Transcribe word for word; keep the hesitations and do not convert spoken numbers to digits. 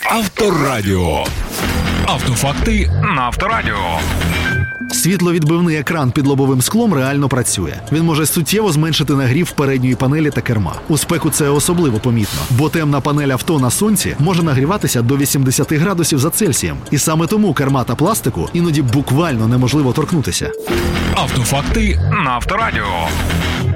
Авторадіо. Автофакти на Авторадіо. Світловідбивний екран під лобовим склом реально працює. Він може суттєво зменшити нагрів передньої панелі та керма. У спеку це особливо помітно, бо темна панель авто на сонці може нагріватися до вісімдесят градусів за Цельсієм. І саме тому керма та пластику іноді буквально неможливо торкнутися. Автофакти на Авторадіо.